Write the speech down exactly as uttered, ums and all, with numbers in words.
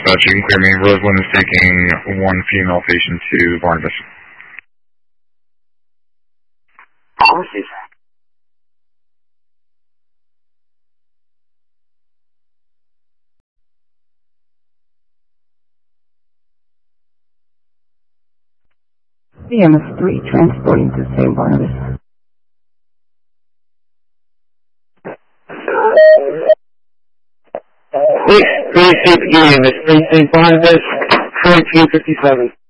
dispatch, you can clear me. Roseland is taking one female patient to Barnabas. Policies. C M S three transporting to Saint Barnabas. Six, three, six, Union, Saint Barnabas, fourteen fifty-seven.